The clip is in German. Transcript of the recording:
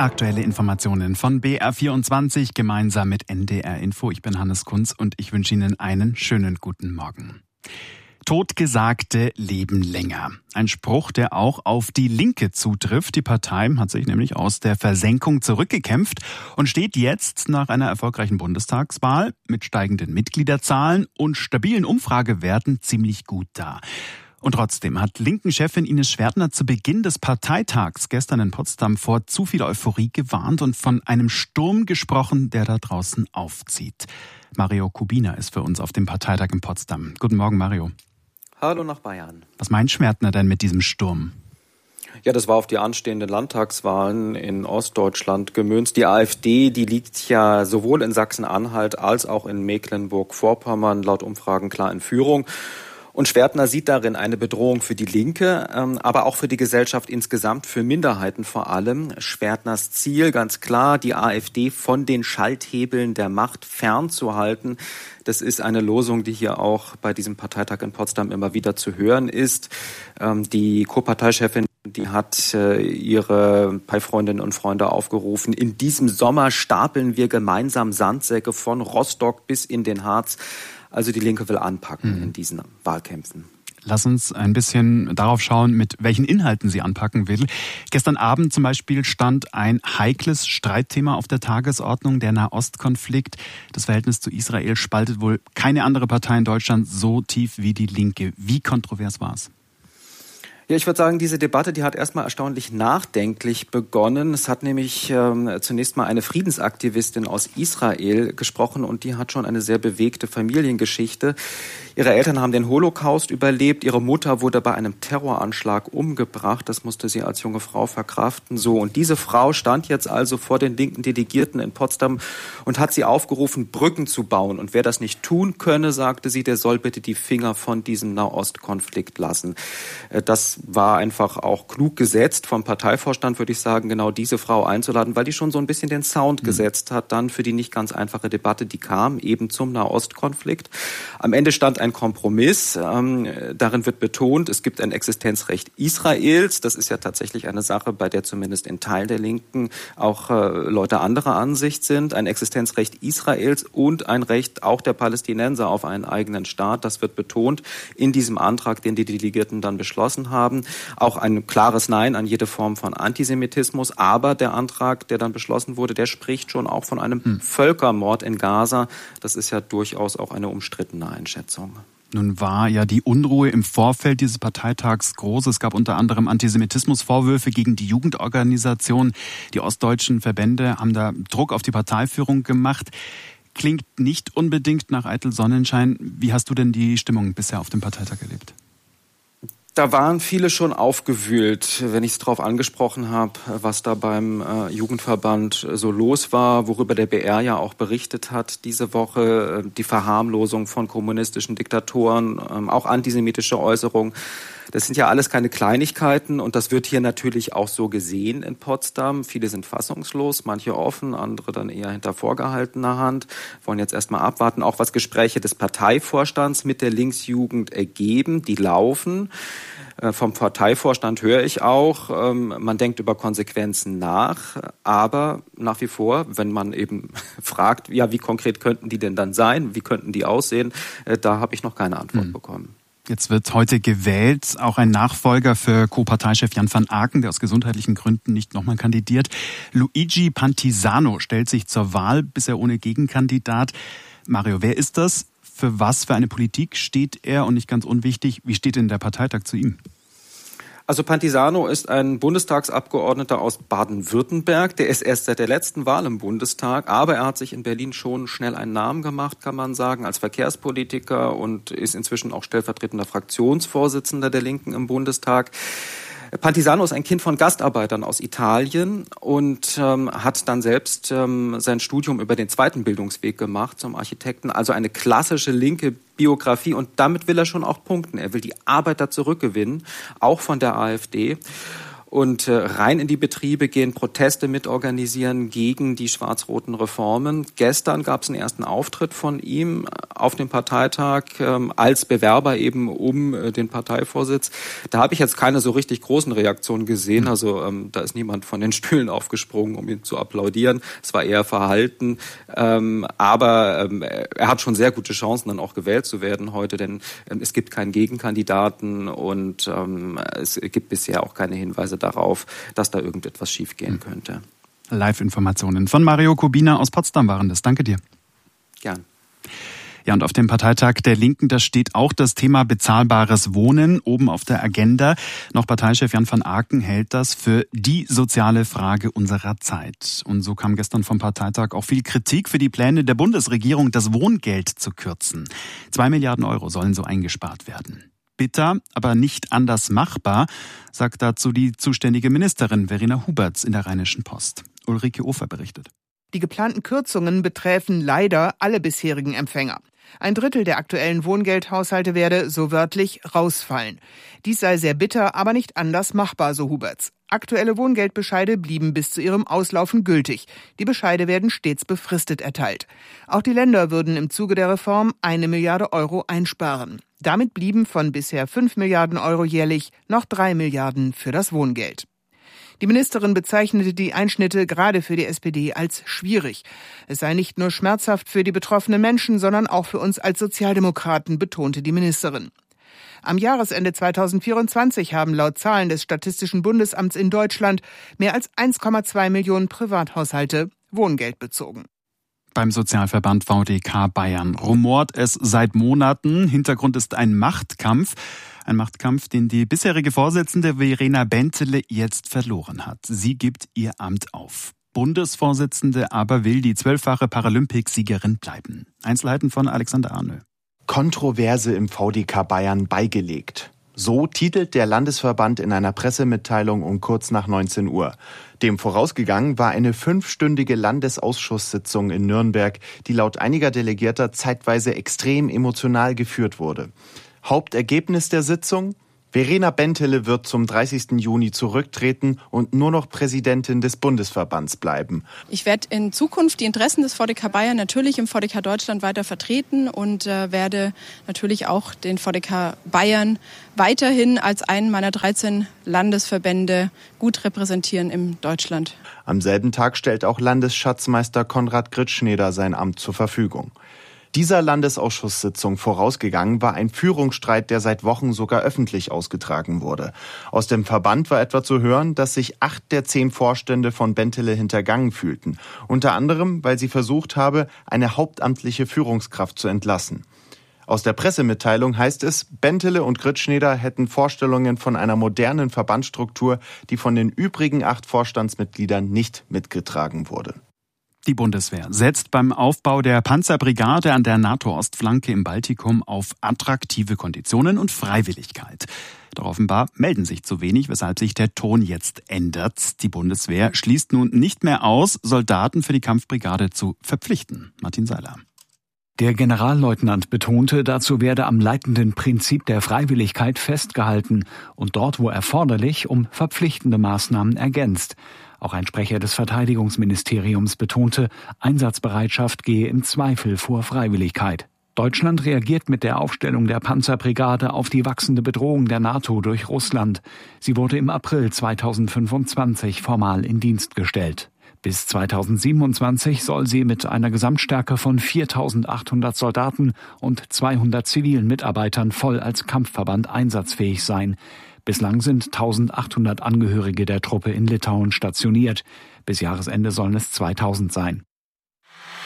Aktuelle Informationen von BR24 gemeinsam mit NDR Info. Ich bin Hannes Kunz und ich wünsche Ihnen einen schönen guten Morgen. Totgesagte leben länger. Ein Spruch, der auch auf die Linke zutrifft. Die Partei hat sich nämlich aus der Versenkung zurückgekämpft und steht jetzt nach einer erfolgreichen Bundestagswahl mit steigenden Mitgliederzahlen und stabilen Umfragewerten ziemlich gut da. Und trotzdem hat Linken-Chefin Ines Schwertner zu Beginn des Parteitags gestern in Potsdam vor zu viel Euphorie gewarnt und von einem Sturm gesprochen, der da draußen aufzieht. Mario Kubina ist für uns auf dem Parteitag in Potsdam. Guten Morgen, Mario. Hallo nach Bayern. Was meint Schwertner denn mit diesem Sturm? Ja, das war auf die anstehenden Landtagswahlen in Ostdeutschland gemünzt. Die AfD, die liegt ja sowohl in Sachsen-Anhalt als auch in Mecklenburg-Vorpommern laut Umfragen klar in Führung. Und Schwertner sieht darin eine Bedrohung für die Linke, aber auch für die Gesellschaft insgesamt, für Minderheiten vor allem. Schwertners Ziel, ganz klar, die AfD von den Schalthebeln der Macht fernzuhalten. Das ist eine Losung, die hier auch bei diesem Parteitag in Potsdam immer wieder zu hören ist. Die Co-Parteichefin, die hat ihre Parteifreundinnen und Freunde aufgerufen. In diesem Sommer stapeln wir gemeinsam Sandsäcke von Rostock bis in den Harz. Also die Linke will anpacken in diesen Wahlkämpfen. Lass uns ein bisschen darauf schauen, mit welchen Inhalten sie anpacken will. Gestern Abend zum Beispiel stand ein heikles Streitthema auf der Tagesordnung, der Nahostkonflikt. Das Verhältnis zu Israel spaltet wohl keine andere Partei in Deutschland so tief wie die Linke. Wie kontrovers war es? Ja, ich würde sagen, diese Debatte, die hat erstmal erstaunlich nachdenklich begonnen. Es hat nämlich zunächst mal eine Friedensaktivistin aus Israel gesprochen und die hat schon eine sehr bewegte Familiengeschichte. Ihre Eltern haben den Holocaust überlebt, ihre Mutter wurde bei einem Terroranschlag umgebracht. Das musste sie als junge Frau verkraften. So, und diese Frau stand jetzt also vor den linken Delegierten in Potsdam und hat sie aufgerufen, Brücken zu bauen. Und wer das nicht tun könne, sagte sie, der soll bitte die Finger von diesem Nahostkonflikt lassen. Das war einfach auch klug gesetzt vom Parteivorstand, würde ich sagen, genau diese Frau einzuladen, weil die schon so ein bisschen den Sound gesetzt hat dann für die nicht ganz einfache Debatte, die kam eben zum Nahostkonflikt. Am Ende stand ein Kompromiss. Darin wird betont, es gibt ein Existenzrecht Israels. Das ist ja tatsächlich eine Sache, bei der zumindest in Teilen der Linken auch Leute anderer Ansicht sind. Ein Existenzrecht Israels und ein Recht auch der Palästinenser auf einen eigenen Staat. Das wird betont in diesem Antrag, den die Delegierten dann beschlossen haben. Auch ein klares Nein an jede Form von Antisemitismus. Aber der Antrag, der dann beschlossen wurde, der spricht schon auch von einem Völkermord in Gaza. Das ist ja durchaus auch eine umstrittene Einschätzung. Nun war ja die Unruhe im Vorfeld dieses Parteitags groß. Es gab unter anderem Antisemitismusvorwürfe gegen die Jugendorganisation. Die ostdeutschen Verbände haben da Druck auf die Parteiführung gemacht. Klingt nicht unbedingt nach eitel Sonnenschein. Wie hast du denn die Stimmung bisher auf dem Parteitag erlebt? Da waren viele schon aufgewühlt, wenn ich es drauf angesprochen habe, was da beim Jugendverband so los war, worüber der BR ja auch berichtet hat diese Woche, die Verharmlosung von kommunistischen Diktatoren, auch antisemitische Äußerungen. Das sind ja alles keine Kleinigkeiten und das wird hier natürlich auch so gesehen in Potsdam. Viele sind fassungslos, manche offen, andere dann eher hinter vorgehaltener Hand, wollen jetzt erstmal abwarten, auch was Gespräche des Parteivorstands mit der Linksjugend ergeben, die laufen. Vom Parteivorstand höre ich auch, man denkt über Konsequenzen nach, aber nach wie vor, wenn man eben fragt, ja, wie konkret könnten die denn dann sein, wie könnten die aussehen, da habe ich noch keine Antwort bekommen. Jetzt wird heute gewählt, auch ein Nachfolger für Co-Parteichef Jan van Aken, der aus gesundheitlichen Gründen nicht nochmal kandidiert. Luigi Pantisano stellt sich zur Wahl, bisher ohne Gegenkandidat. Mario, wer ist das? Für was für eine Politik steht er? Und nicht ganz unwichtig, wie steht denn der Parteitag zu ihm? Also Pantisano ist ein Bundestagsabgeordneter aus Baden-Württemberg. Der ist erst seit der letzten Wahl im Bundestag, aber er hat sich in Berlin schon schnell einen Namen gemacht, kann man sagen, als Verkehrspolitiker und ist inzwischen auch stellvertretender Fraktionsvorsitzender der Linken im Bundestag. Pantisano ist ein Kind von Gastarbeitern aus Italien und hat dann selbst sein Studium über den zweiten Bildungsweg gemacht zum Architekten. Also eine klassische linke Biografie und damit will er schon auch punkten. Er will die Arbeiter zurückgewinnen, auch von der AfD. und rein in die Betriebe gehen, Proteste mitorganisieren gegen die schwarz-roten Reformen. Gestern gab es einen ersten Auftritt von ihm auf dem Parteitag als Bewerber eben um den Parteivorsitz. Da habe ich jetzt keine so richtig großen Reaktionen gesehen. Also da ist niemand von den Stühlen aufgesprungen, um ihn zu applaudieren. Es war eher verhalten. Aber er hat schon sehr gute Chancen, dann auch gewählt zu werden heute, denn es gibt keinen Gegenkandidaten und es gibt bisher auch keine Hinweise darauf, dass da irgendetwas schiefgehen könnte. Live-Informationen von Mario Kubina aus Potsdam waren das. Danke dir. Gern. Ja, und auf dem Parteitag der Linken, da steht auch das Thema bezahlbares Wohnen oben auf der Agenda. Noch Parteichef Jan van Aken hält das für die soziale Frage unserer Zeit. Und so kam gestern vom Parteitag auch viel Kritik für die Pläne der Bundesregierung, das Wohngeld zu kürzen. 2 Milliarden Euro sollen so eingespart werden. Bitter, aber nicht anders machbar, sagt dazu die zuständige Ministerin Verena Huberts in der Rheinischen Post. Ulrike Ofer berichtet. Die geplanten Kürzungen betreffen leider alle bisherigen Empfänger. 1/3 der aktuellen Wohngeldhaushalte werde, so wörtlich, rausfallen. Dies sei sehr bitter, aber nicht anders machbar, so Huberts. Aktuelle Wohngeldbescheide blieben bis zu ihrem Auslaufen gültig. Die Bescheide werden stets befristet erteilt. Auch die Länder würden im Zuge der Reform 1 Milliarde Euro einsparen. Damit blieben von bisher 5 Milliarden Euro jährlich noch 3 Milliarden für das Wohngeld. Die Ministerin bezeichnete die Einschnitte gerade für die SPD als schwierig. Es sei nicht nur schmerzhaft für die betroffenen Menschen, sondern auch für uns als Sozialdemokraten, betonte die Ministerin. Am Jahresende 2024 haben laut Zahlen des Statistischen Bundesamts in Deutschland mehr als 1,2 Millionen Privathaushalte Wohngeld bezogen. Beim Sozialverband VDK Bayern rumort es seit Monaten. Hintergrund ist ein Machtkampf. Ein Machtkampf, den die bisherige Vorsitzende Verena Bentele jetzt verloren hat. Sie gibt ihr Amt auf. Bundesvorsitzende aber will die 12-fache Paralympicsiegerin bleiben. Einzelheiten von Alexander Arnö. Kontroverse im VDK Bayern beigelegt. So titelt der Landesverband in einer Pressemitteilung um kurz nach 19 Uhr. Dem vorausgegangen war eine 5-stündige Landesausschusssitzung in Nürnberg, die laut einiger Delegierter zeitweise extrem emotional geführt wurde. Hauptergebnis der Sitzung? Verena Bentele wird zum 30. Juni zurücktreten und nur noch Präsidentin des Bundesverbands bleiben. Ich werde in Zukunft die Interessen des VDK Bayern natürlich im VDK Deutschland weiter vertreten und werde natürlich auch den VDK Bayern weiterhin als einen meiner 13 Landesverbände gut repräsentieren in Deutschland. Am selben Tag stellt auch Landesschatzmeister Konrad Gritschneder sein Amt zur Verfügung. Dieser Landesausschusssitzung vorausgegangen war ein Führungsstreit, der seit Wochen sogar öffentlich ausgetragen wurde. Aus dem Verband war etwa zu hören, dass sich 8 der 10 Vorstände von Bentele hintergangen fühlten. Unter anderem, weil sie versucht habe, eine hauptamtliche Führungskraft zu entlassen. Aus der Pressemitteilung heißt es, Bentele und Gritschneder hätten Vorstellungen von einer modernen Verbandsstruktur, die von den übrigen 8 Vorstandsmitgliedern nicht mitgetragen wurde. Die Bundeswehr setzt beim Aufbau der Panzerbrigade an der NATO-Ostflanke im Baltikum auf attraktive Konditionen und Freiwilligkeit. Doch offenbar melden sich zu wenig, weshalb sich der Ton jetzt ändert. Die Bundeswehr schließt nun nicht mehr aus, Soldaten für die Kampfbrigade zu verpflichten. Martin Seiler. Der Generalleutnant betonte, dazu werde am leitenden Prinzip der Freiwilligkeit festgehalten und dort, wo erforderlich, um verpflichtende Maßnahmen ergänzt. Auch ein Sprecher des Verteidigungsministeriums betonte, Einsatzbereitschaft gehe im Zweifel vor Freiwilligkeit. Deutschland reagiert mit der Aufstellung der Panzerbrigade auf die wachsende Bedrohung der NATO durch Russland. Sie wurde im April 2025 formal in Dienst gestellt. Bis 2027 soll sie mit einer Gesamtstärke von 4.800 Soldaten und 200 zivilen Mitarbeitern voll als Kampfverband einsatzfähig sein. Bislang sind 1.800 Angehörige der Truppe in Litauen stationiert. Bis Jahresende sollen es 2.000 sein.